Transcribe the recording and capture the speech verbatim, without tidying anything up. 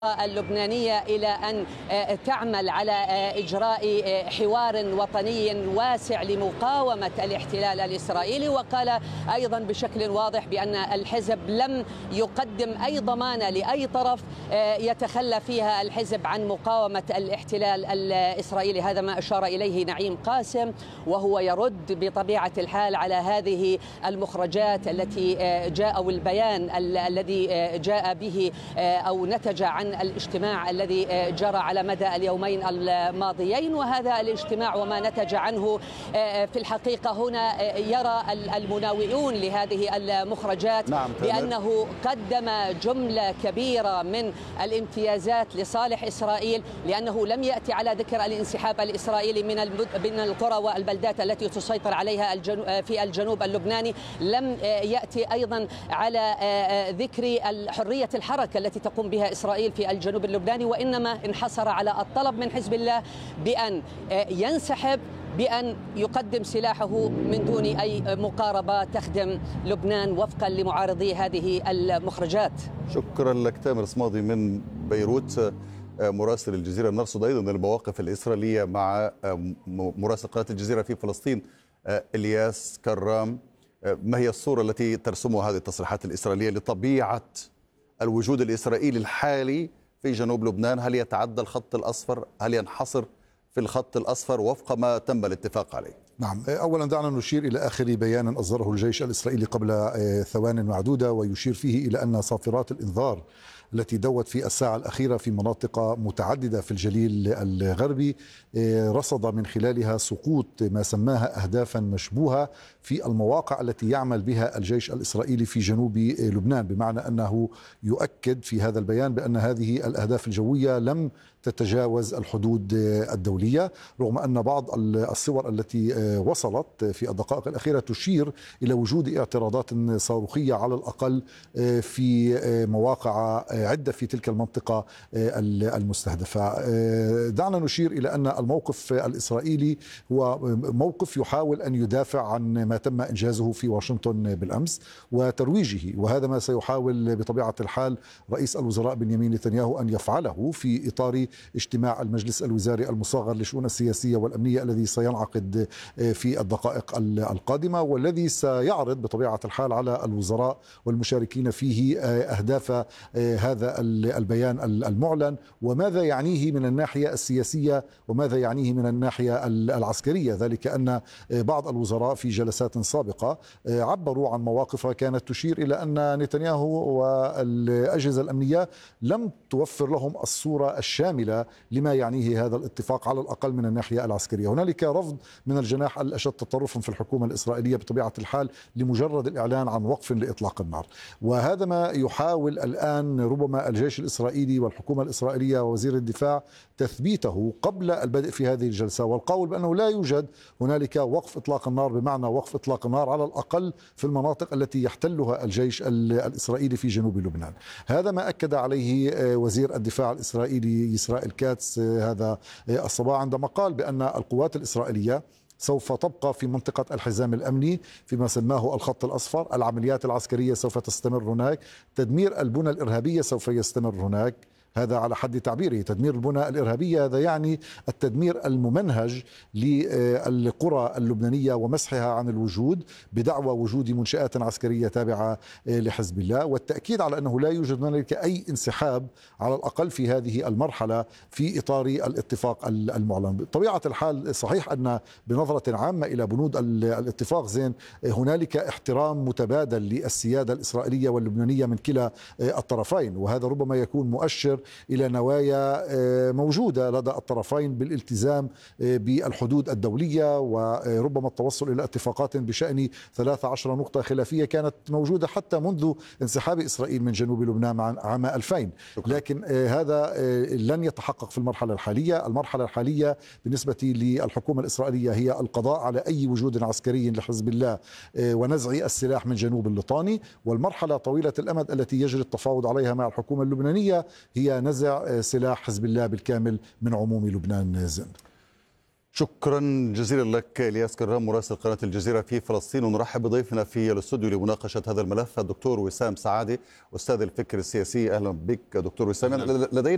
اللبنانية إلى أن تعمل على إجراء حوار وطني واسع لمقاومة الاحتلال الإسرائيلي. وقال أيضا بشكل واضح بأن الحزب لم يقدم أي ضمانة لأي طرف يتخلى فيها الحزب عن مقاومة الاحتلال الإسرائيلي. هذا ما أشار إليه نعيم قاسم، وهو يرد بطبيعة الحال على هذه المخرجات التي جاء أو البيان الذي جاء به أو نتج عن الاجتماع الذي جرى على مدى اليومين الماضيين. وهذا الاجتماع وما نتج عنه في الحقيقة هنا يرى المناوئون لهذه المخرجات نعم بأنه قدم جملة كبيرة من الامتيازات لصالح إسرائيل، لأنه لم يأتي على ذكر الانسحاب الإسرائيلي من من القرى والبلدات التي تسيطر عليها في الجنوب اللبناني، لم يأتي أيضا على ذكر حرية الحركة التي تقوم بها إسرائيل في الجنوب اللبناني، وإنما انحصر على الطلب من حزب الله بأن ينسحب، بأن يقدم سلاحه من دون أي مقاربة تخدم لبنان وفقا لمعارضي هذه المخرجات. شكرا لك تامر صمادي من بيروت، مراسل الجزيرة. نرصد أيضا المواقف الإسرائيلية مع مراسل قناة الجزيرة في فلسطين إلياس كرام. ما هي الصورة التي ترسمها هذه التصريحات الإسرائيلية لطبيعة الوجود الإسرائيلي الحالي في جنوب لبنان؟ هل يتعدى الخط الأصفر؟ هل ينحصر في الخط الأصفر وفق ما تم الاتفاق عليه؟ نعم، أولا دعنا نشير إلى آخر بيان أصدره الجيش الإسرائيلي قبل ثوان معدودة، ويشير فيه إلى أن صافرات الإنذار التي دوت في الساعة الأخيرة في مناطق متعددة في الجليل الغربي رصد من خلالها سقوط ما سماها أهدافا مشبوهة في المواقع التي يعمل بها الجيش الإسرائيلي في جنوب لبنان، بمعنى أنه يؤكد في هذا البيان بأن هذه الأهداف الجوية لم تتجاوز الحدود الدولية، رغم أن بعض الصور التي وصلت في الدقائق الأخيرة تشير إلى وجود اعتراضات صاروخية على الأقل في مواقع عدة في تلك المنطقة المستهدفة. دعنا نشير إلى أن الموقف الإسرائيلي هو موقف يحاول أن يدافع عن ما تم إنجازه في واشنطن بالأمس وترويجه، وهذا ما سيحاول بطبيعة الحال رئيس الوزراء بنيامين نتنياهو أن يفعله في إطار اجتماع المجلس الوزاري المصغر للشؤون السياسية والأمنية الذي سينعقد في الدقائق القادمة، والذي سيعرض بطبيعة الحال على الوزراء والمشاركين فيه أهداف هذا البيان المعلن، وماذا يعنيه من الناحية السياسية وماذا يعنيه من الناحية العسكرية. ذلك أن بعض الوزراء في جلسات سابقة عبروا عن مواقف كانت تشير إلى أن نتنياهو والأجهزة الأمنية لم توفر لهم الصورة الشاملة لما يعنيه هذا الاتفاق على الأقل من الناحية العسكرية. هنالك رفض من الجناح الأشد تطرفا في الحكومة الإسرائيلية بطبيعة الحال لمجرد الإعلان عن وقف لإطلاق النار، وهذا ما يحاول الآن ربما الجيش الإسرائيلي والحكومة الإسرائيلية ووزير الدفاع تثبيته قبل البدء في هذه الجلسة، والقول بأنه لا يوجد هنالك وقف إطلاق النار بمعنى وقف إطلاق النار على الأقل في المناطق التي يحتلها الجيش الإسرائيلي في جنوب لبنان. هذا ما أكد عليه وزير الدفاع الإسرائيلي إسرائيل كاتس هذا الصباح عندما قال بأن القوات الإسرائيلية سوف تبقى في منطقة الحزام الأمني فيما سماه الخط الأصفر، العمليات العسكرية سوف تستمر هناك، تدمير البنى الإرهابية سوف يستمر هناك. هذا على حد تعبيره، تدمير البنى الإرهابية هذا يعني التدمير الممنهج للقرى اللبنانية ومسحها عن الوجود بدعوى وجود منشآت عسكرية تابعة لحزب الله، والتأكيد على أنه لا يوجد هنالك أي انسحاب على الأقل في هذه المرحلة في إطار الاتفاق المعلن. بطبيعة الحال صحيح أن بنظرة عامة إلى بنود الاتفاق زين هنالك احترام متبادل للسيادة الإسرائيلية واللبنانية من كلا الطرفين، وهذا ربما يكون مؤشر إلى نوايا موجودة لدى الطرفين بالالتزام بالحدود الدولية، وربما التوصل إلى اتفاقات بشأن ثلاث عشرة نقطة خلافية كانت موجودة حتى منذ انسحاب إسرائيل من جنوب لبنان عام ألفين. لكن هذا لن يتحقق في المرحلة الحالية. المرحلة الحالية بالنسبة للحكومة الإسرائيلية هي القضاء على أي وجود عسكري لحزب الله ونزع السلاح من جنوب الليطاني، والمرحلة طويلة الأمد التي يجري التفاوض عليها مع الحكومة اللبنانية هي نزع سلاح حزب الله بالكامل من عموم لبنان. زين، شكرا جزيلا لك إلياس كرام مراسل قناة الجزيرة في فلسطين. ونرحب بضيفنا في الاستوديو لمناقشة هذا الملف الدكتور وسام سعادي أستاذ الفكر السياسي. أهلا بك دكتور وسام. لدينا